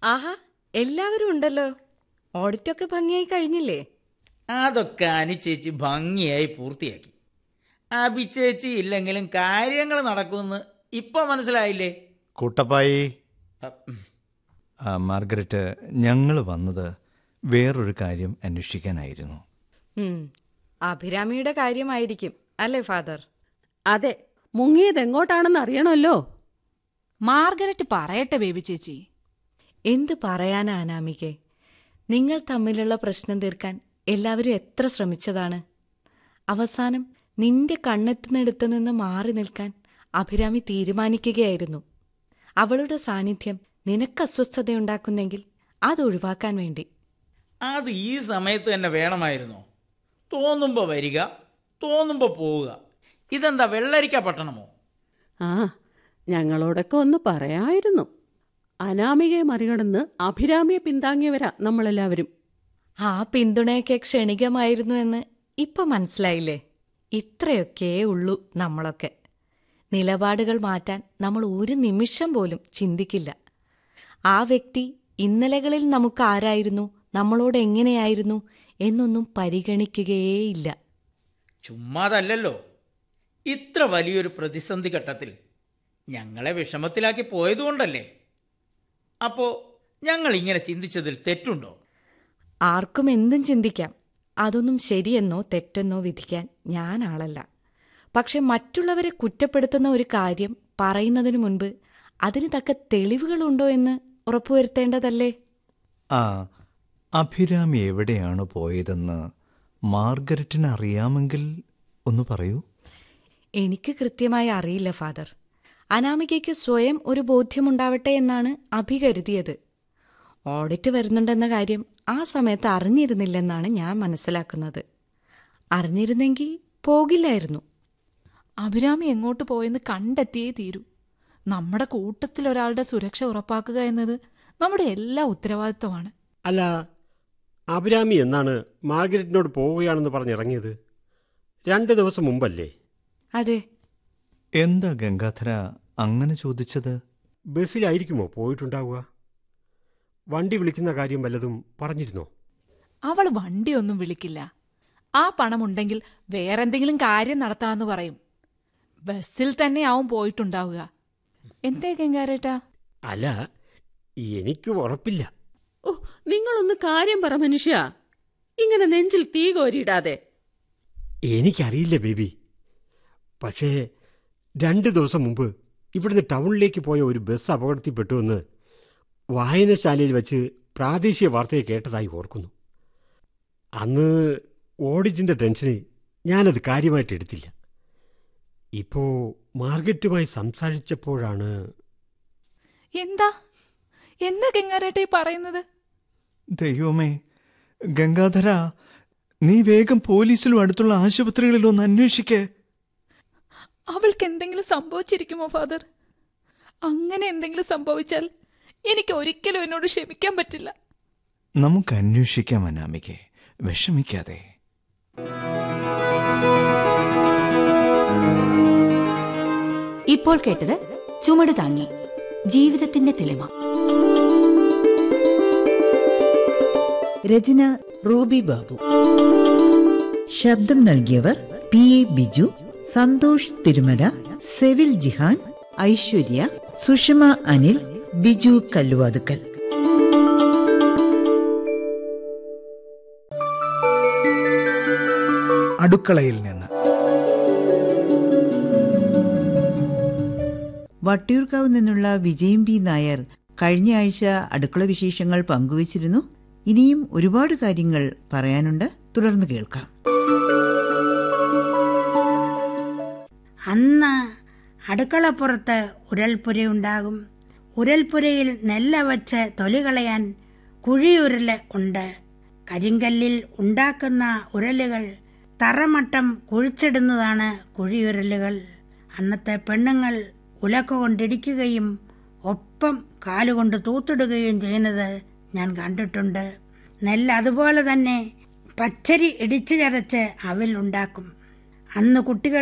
ആഹാ, എല്ലാവരും ഉണ്ടല്ലോ. ഓഡിറ്റൊക്കെ ഭംഗിയായി കഴിഞ്ഞില്ലേ? അതൊക്കെ അനുചേച്ചി ഭംഗിയായി പൂർത്തിയാക്കി. അഭിചേച്ചി ഇല്ലെങ്കിലും കാര്യങ്ങൾ നടക്കുമെന്ന് ഇപ്പൊ മനസ്സിലായില്ലേ? കൂട്ടപ്പായി, മാർഗരറ്റ്, ഞങ്ങൾ വന്നത് വേറൊരു കാര്യം അന്വേഷിക്കാനായിരുന്നു. അഭിരാമിയുടെ കാര്യമായിരിക്കും അല്ലേ ഫാദർ? അതെ, മുങ്ങിയത് എങ്ങോട്ടാണെന്ന് അറിയണമല്ലോ. മാർഗരറ്റ് പറയട്ടെ ബേബി ചേച്ചി. എന്ത് പറയാനാ അനാമികെ? നിങ്ങൾ തമ്മിലുള്ള പ്രശ്നം തീർക്കാൻ എല്ലാവരും എത്ര ശ്രമിച്ചതാണ്. അവസാനം നിന്റെ കണ്ണെത്തുന്നിടത്ത് നിന്ന് മാറി നിൽക്കാൻ അഭിരാമി തീരുമാനിക്കുകയായിരുന്നു. അവളുടെ സാന്നിധ്യം നിനക്ക് അസ്വസ്ഥതയുണ്ടാക്കുന്നെങ്കിൽ അത് ഒഴിവാക്കാൻ വേണ്ടി. അത് ഈ സമയത്ത് തന്നെ വേണമായിരുന്നോ? തോന്നുമ്പോ വരിക, തോന്നുമ്പോ പോവുക. ഇതെന്താ വെള്ളരിക്ക പട്ടണമോ? ആ, ഞങ്ങളോടൊക്കെ ഒന്ന് പറയായിരുന്നു. അനാമികയെ മറികടന്ന് അഭിരാമിയെ പിന്താങ്ങിയവരാ നമ്മളെല്ലാവരും. ആ പിന്തുണയൊക്കെ ക്ഷണികമായിരുന്നു എന്ന് ഇപ്പൊ മനസ്സിലായില്ലേ? ഇത്രയൊക്കെ ഉള്ളൂ നമ്മളൊക്കെ. നിലപാടുകൾ മാറ്റാൻ നമ്മൾ ഒരു നിമിഷം പോലും ചിന്തിക്കില്ല. ആ വ്യക്തി ഇന്നലകളിൽ നമുക്ക് ആരായിരുന്നു, നമ്മളോട് എങ്ങനെയായിരുന്നു എന്നൊന്നും പരിഗണിക്കുകയേയില്ല. ചുമ്മാതല്ലോ, ഇത്ര വലിയൊരു പ്രതിസന്ധി ഘട്ടത്തിൽ ഞങ്ങളെ വിഷമത്തിലാക്കി പോയതുകൊണ്ടല്ലേ. അപ്പോ ഞങ്ങൾ ഇങ്ങനെ ചിന്തിച്ചതിൽ തെറ്റുണ്ടോ? ആർക്കും എന്തും ചിന്തിക്കാം. അതൊന്നും ശരിയെന്നോ തെറ്റെന്നോ വിധിക്കാൻ ഞാൻ ആളല്ല. പക്ഷെ മറ്റുള്ളവരെ കുറ്റപ്പെടുത്തുന്ന ഒരു കാര്യം പറയുന്നതിനു മുൻപ് അതിന് തക്ക തെളിവുകളുണ്ടോ എന്ന് ഉറപ്പുവരുത്തേണ്ടതല്ലേ? അഭിരാമി എവിടെയാണ് പോയതെന്ന് മാർഗരറ്റിന് അറിയാമെങ്കിൽ ഒന്ന് പറയൂ. എനിക്ക് കൃത്യമായി അറിയില്ല ഫാദർ. അനാമികയ്ക്ക് സ്വയം ഒരു ബോധ്യമുണ്ടാവട്ടെ എന്നാണ് അഭി കരുതിയത്. ഓഡിറ്റ് വരുന്നുണ്ടെന്ന കാര്യം ആ സമയത്ത് അറിഞ്ഞിരുന്നില്ലെന്നാണ് ഞാൻ മനസ്സിലാക്കുന്നത്. അറിഞ്ഞിരുന്നെങ്കിൽ പോകില്ലായിരുന്നു. അഭിരാമി എങ്ങോട്ട് പോയെന്ന് കണ്ടെത്തിയേ തീരൂ. നമ്മുടെ കൂട്ടത്തിലൊരാളുടെ സുരക്ഷ ഉറപ്പാക്കുക എന്നത് നമ്മുടെ എല്ലാ ഉത്തരവാദിത്വമാണ്. അല്ല, അഭിരാമി എന്നാണ് മാർഗരറ്റിനോട് പോവുകയാണെന്ന് പറഞ്ഞിറങ്ങിയത്? 2 ദിവസം മുമ്പല്ലേ? അതെ. എന്താ ഗംഗാധര അങ്ങനെ ചോദിച്ചത്? ബസ്സിലായിരിക്കുമോ പോയിട്ടുണ്ടാവുക? വണ്ടി വിളിക്കുന്ന കാര്യം വല്ലതും പറഞ്ഞിരുന്നോ? അവൾ വണ്ടിയൊന്നും വിളിക്കില്ല. ആ പണമുണ്ടെങ്കിൽ വേറെന്തെങ്കിലും കാര്യം നടത്താമെന്ന് പറയും. ബസ്സിൽ തന്നെയാവും പോയിട്ടുണ്ടാവുക. എന്തേ ഗംഗാരേട്ടാ? അല്ല, എനിക്ക് ഉറപ്പില്ല. ഓ, നിങ്ങളൊന്ന് കാര്യം പറ മനുഷ്യ. ഇങ്ങനെ നെഞ്ചിൽ തീ കോരിയിടാതെ. എനിക്കറിയില്ല ബേബി. പക്ഷേ 2 ദിവസം മുമ്പ് ഇവിടുന്ന് ടൗണിലേക്ക് പോയ ഒരു ബസ് അപകടത്തിൽപ്പെട്ടുവെന്ന് വായനശാലയിൽ വച്ച് പ്രാദേശിക വാർത്തയെ കേട്ടതായി ഓർക്കുന്നു. അന്ന് ഓഡിറ്റിന്റെ ടെൻഷന് ഞാനത് കാര്യമായിട്ട് എടുത്തില്ല. ഇപ്പോ മാർഗരറ്റുമായി സംസാരിച്ചപ്പോഴാണ്. എന്താ ഗംഗാരേട്ടായി പറയുന്നത്? ദൈവമേ, ഗംഗാധര, നീ വേഗം പോലീസിലും അടുത്തുള്ള ആശുപത്രികളിലും ഒന്ന് അന്വേഷിക്കേ. അവൾക്ക് എന്തെങ്കിലും സംഭവിച്ചിരിക്കുമോ ഫാദർ? അങ്ങനെ എന്തെങ്കിലും സംഭവിച്ചാൽ എനിക്ക് ഒരിക്കലും എന്നോട് ക്ഷമിക്കാൻ പറ്റില്ല. നമുക്ക് അന്വേഷിക്കാം അനാമികെ, വിഷമിക്കാതെ. ഇപ്പോൾ കേട്ടത് ചുമട് താങ്ങി, ജീവിതത്തിന്റെ തെളിമ. രചന റൂബി ബാബു. ശബ്ദം നൽകിയവർ PA ബിജു, സന്തോഷ് തിരുമല, സെവിൽ ജിഹാൻ, ഐശ്വര്യ, സുഷമ അനിൽ, ബിജു കല്ലുവാതുക്കൽ. അടുക്കളയിൽ നിന്ന്. വട്ടിയൂർക്കാവ് നിന്നുള്ള വിജയം പി നായർ കഴിഞ്ഞ ആഴ്ച അടുക്കള വിശേഷങ്ങൾ പങ്കുവച്ചിരുന്നു. ഇനിയും ഒരുപാട് കാര്യങ്ങൾ പറയാനുണ്ട്. തുടർന്ന് കേൾക്കാം. അന്ന് അടുക്കളപ്പുറത്ത് ഉരൽപ്പുരയുണ്ടാകും. ഉരൽപ്പുരയിൽ നെല്ല് വച്ച് തൊലി കളയാൻ കുഴിയുരല് ഉണ്ട്. കരിങ്കല്ലിൽ ഉണ്ടാക്കുന്ന ഉരലുകൾ തറമട്ടം കുഴിച്ചിടുന്നതാണ് കുഴിയുരലുകൾ. അന്നത്തെ പെണ്ണുങ്ങൾ ഉലക്ക കൊണ്ടിടിക്കുകയും ഒപ്പം കാലുകൊണ്ട് തൂത്തിടുകയും ചെയ്യുന്നത് ഞാൻ കണ്ടിട്ടുണ്ട്. നെല്ല് അതുപോലെ തന്നെ പച്ചരി ഇടിച്ചു ചതച്ച് അവിൽ ഉണ്ടാക്കും. അന്ന് കുട്ടികൾ